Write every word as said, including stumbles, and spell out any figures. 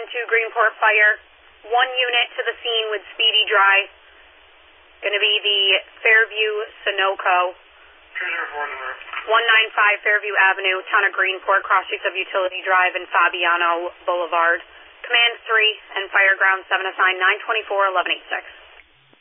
one two Greenport Fire. One unit to the scene with Speedy Dry. Going to be the Fairview Sunoco. one ninety-five Fairview Avenue, Town of Greenport, cross streets of Utility Drive and Fabiano Boulevard. Command three and Fire Ground seven assigned nine twenty-four eleven eighty-six.